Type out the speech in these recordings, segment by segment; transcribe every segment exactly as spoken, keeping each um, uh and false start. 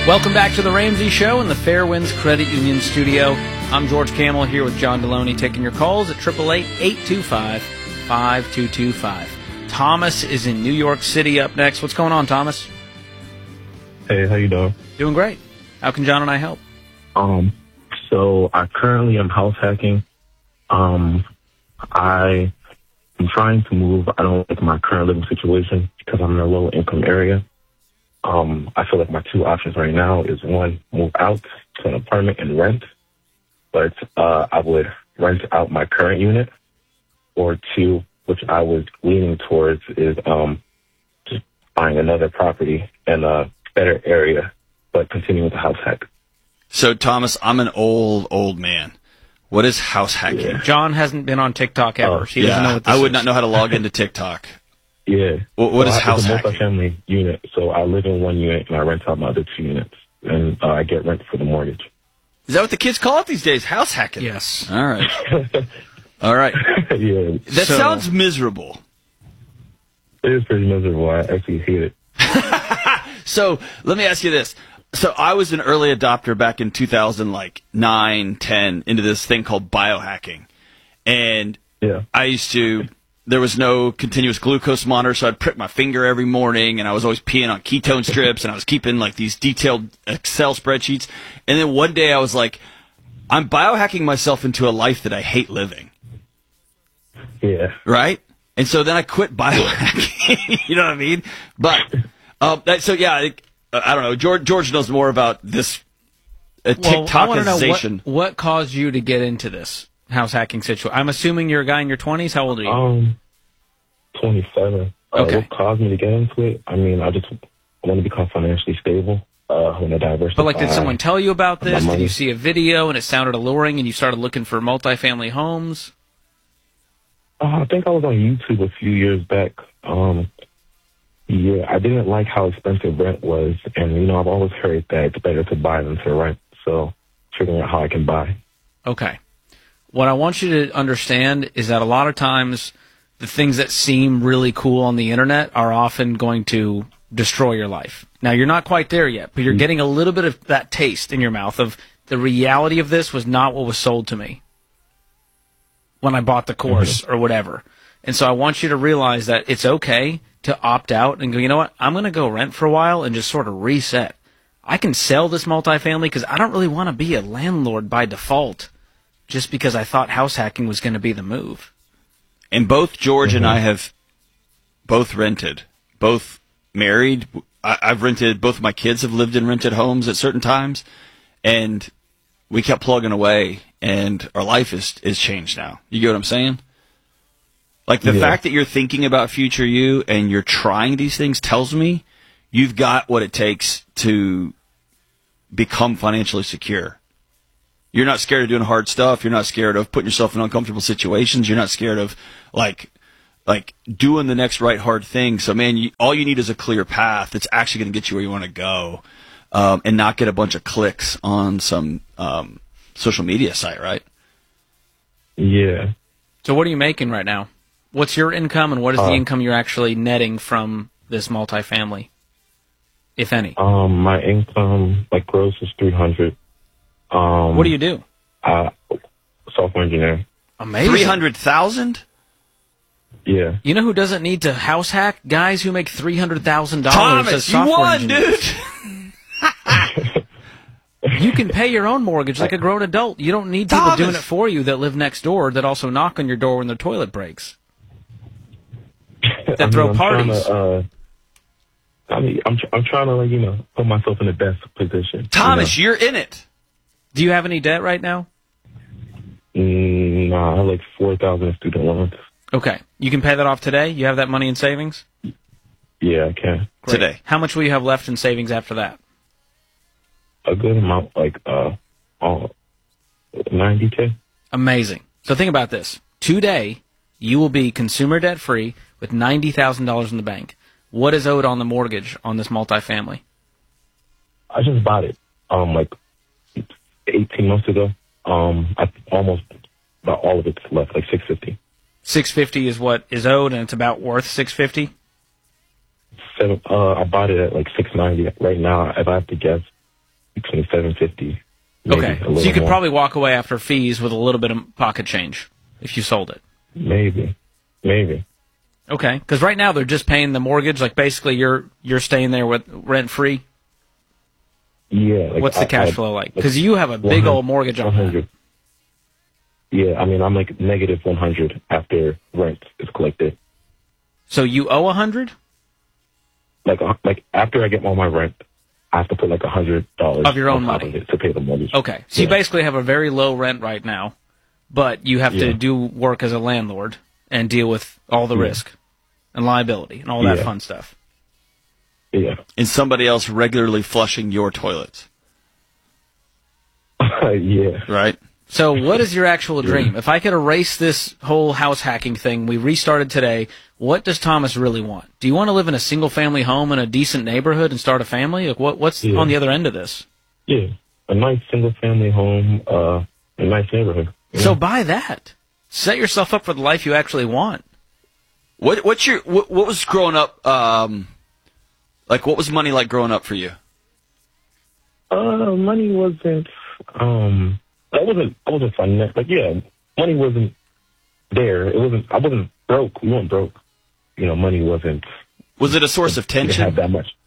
Welcome back to the Ramsey Show in the Fairwinds Credit Union studio. I'm George Camel here with John Deloney taking your calls at eight eight eight, eight two five, five two two five. Thomas is in New York City up next. What's going on, Thomas? Hey, how you doing? Doing great. How can John and I help? Um, so I currently am house hacking. Um, I am trying to move. I don't like my current living situation because I'm in a low income area. Um, I feel like my two options right now is one, move out to an apartment and rent, but uh, I would rent out my current unit, or two, which I was leaning towards, is um, just buying another property in a better area, but continuing with the house hack. So, Thomas, I'm an old, old man. What is house hacking? Yeah. John hasn't been on TikTok ever. Oh, he yeah, doesn't know what this I would is. not know how to log into TikTok. Yeah. What, what so is I, house it's a hacking? multifamily unit, so I live in one unit and I rent out my other two units, and uh, I get rent for the mortgage. Is that what the kids call it these days? House hacking? Yes. All right. All right. Yeah. That So- sounds miserable. It is pretty miserable. I actually hate it. So let me ask you this. So I was an early adopter back in two thousand, like nine, ten, into this thing called biohacking, and Yeah. I used to. There was no continuous glucose monitor, so I'd prick my finger every morning, and I was always peeing on ketone strips, and I was keeping like these detailed Excel spreadsheets. And then one day I was like, I'm biohacking myself into a life that I hate living, Yeah. right? And so then I quit biohacking. You know what I mean? But uh, that, so yeah, I, I don't know. George George knows more about this uh, Well, I want to know TikTokization. what, what caused you to get into this house hacking situation. I'm assuming you're a guy in your twenties. How old are you? Um, twenty-seven. Uh, Okay. What caused me to get into it? I mean, I just want to become financially stable. Uh, I want to diversify. But like, did someone tell you about my this? Did money. you see a video and it sounded alluring and you started looking for multifamily homes? Uh, I think I was on YouTube a few years back. Um, yeah, I didn't like how expensive rent was, and you know, I've always heard that it's better to buy than to rent. So, figuring out how I can buy. Okay. What I want you to understand is that a lot of times the things that seem really cool on the internet are often going to destroy your life. Now, you're not quite there yet, but you're getting a little bit of that taste in your mouth of the reality of this was not what was sold to me when I bought the course or whatever. And so I want you to realize that it's okay to opt out and go, you know what, I'm going to go rent for a while and just sort of reset. I can sell this multifamily because I don't really want to be a landlord by default just because I thought house hacking was going to be the move. And both George and I have both rented, both married. I, I've rented, both of my kids have lived in rented homes at certain times, and we kept plugging away, and our life is is changed now. You get what I'm saying? Like, the Yeah. fact that you're thinking about future you and you're trying these things tells me you've got what it takes to become financially secure. You're not scared of doing hard stuff. You're not scared of putting yourself in uncomfortable situations. You're not scared of, like, like doing the next right hard thing. So, man, you, all you need is a clear path that's actually going to get you where you want to go, um, and not get a bunch of clicks on some um, social media site, right? Yeah. So what are you making right now? What's your income and what is the Uh, income you're actually netting from this multifamily, if any? Um, my income, like gross, is three hundred. Um, What do you do? Uh, software engineer. Amazing. Three hundred thousand. Yeah. You know who doesn't need to house hack? Guys who make three hundred thousand dollars as Thomas, you software won, engineers. dude. You can pay your own mortgage like a grown adult. You don't need people Thomas. doing it for you that live next door that also knock on your door when their toilet breaks. That I mean, throw I'm trying parties. to, uh, I mean, I'm tr- I'm trying to, like, you know, put myself in the best position. Thomas, You you're in it. Do you have any debt right now? know? Mm, nah, I have like four thousand in student loans. Okay. You can pay that off today? You have that money in savings? Yeah, I can. Great. Today. How much will you have left in savings after that? A good amount, like uh, uh ninety k. Amazing. So think about this. Today, you will be consumer debt free with ninety thousand dollars in the bank. What is owed on the mortgage on this multifamily? I just bought it, um, like eighteen months ago. Um, I almost about all of it's left, like six fifty. six fifty is what is owed, and it's about worth six fifty. Seven. Uh, I bought it at like six ninety right now. If I have to guess, between seven fifty. Okay, so you could more. probably walk away after fees with a little bit of pocket change if you sold it. Maybe, maybe. Okay, because right now they're just paying the mortgage. Like basically, you're you're staying there with rent free. Yeah. Like What's the cash I, flow like? Because you have a big old mortgage on that. Yeah, I mean, I'm like negative one hundred after rent is collected. So you owe a hundred? Like, like after I get all my rent, I have to put like a hundred dollars of your own money to pay the mortgage. Okay, so yeah. You basically have a very low rent right now, but you have yeah. to do work as a landlord and deal with all the yeah. risk and liability and all that yeah. fun stuff. Yeah. And somebody else regularly flushing your toilets. Uh, yeah. Right? So what is your actual dream? Yeah. If I could erase this whole house hacking thing, we restarted today, what does Thomas really want? Do you want to live in a single-family home in a decent neighborhood and start a family? Like what, what's yeah. on the other end of this? Yeah, a nice single-family home, uh, a nice neighborhood. Yeah. So buy that. Set yourself up for the life you actually want. What what's your what, what was growing up? Um, like what was money like growing up for you? Uh, money wasn't. Um, I wasn't. I wasn't fun. Like yeah, money wasn't there. It wasn't. I wasn't broke. We weren't broke. You know, money wasn't. Was it a source of tension? Have that much.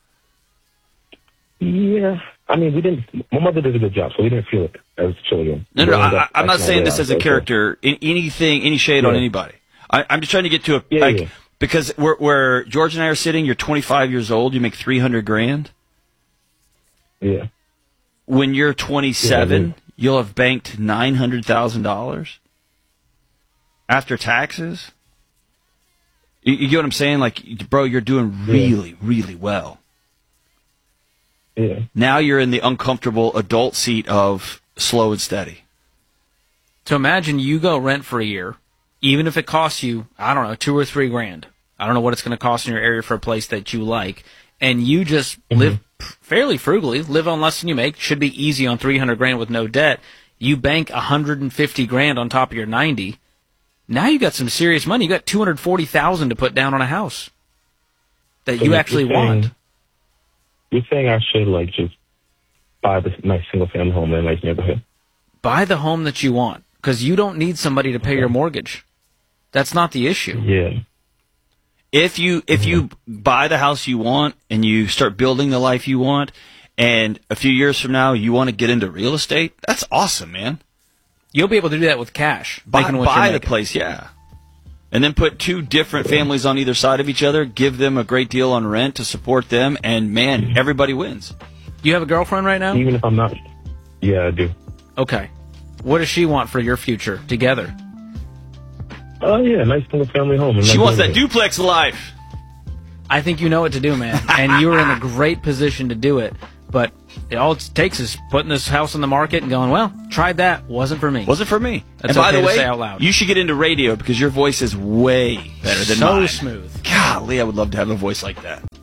Yeah, I mean, we didn't. My mother did a good job, so we didn't feel it as children. No, no, I, I'm not saying this as a character. In, anything, any shade yeah. on anybody. I, I'm just trying to get to a yeah, like yeah. because where, where George and I are sitting, you're twenty-five years old. You make three hundred grand. Yeah. When you're twenty-seven, yeah, you'll have banked nine hundred thousand dollars after taxes. You, you get what I'm saying? Like, bro, you're doing really, yeah. really well. Yeah. Now you're in the uncomfortable adult seat of slow and steady. So imagine you go rent for a year, even if it costs you, I don't know, two or three grand. I don't know what it's going to cost in your area for a place that you like, and you just mm-hmm. live fairly frugally, live on less than you make, should be easy on three hundred grand with no debt. You bank one hundred fifty grand on top of your ninety. Now you got some serious money. You got two hundred forty thousand to put down on a house that so you actually saying, want. You're saying I should like just buy this nice single family home in a nice neighborhood? Buy the home that you want, because you don't need somebody to pay okay. your mortgage. That's not the issue. Yeah. If you if mm-hmm. you buy the house you want and you start building the life you want, and a few years from now you want to get into real estate, that's awesome, man. You'll be able to do that with cash. Buy, buy the place, yeah. And then put two different families on either side of each other, give them a great deal on rent to support them, and man, everybody wins. You have a girlfriend right now? Even if I'm not. Yeah, I do. Okay. What does she want for your future together? Oh, uh, yeah, nice single family home. She wants that duplex life. I think you know what to do, man. And you are in a great position to do it. But it all it takes is putting this house on the market and going, well, tried that, wasn't for me. Wasn't for me. That's and by okay the way, to say out loud. You should get into radio because your voice is way better than so mine. So smooth. Golly, I would love to have a voice like that.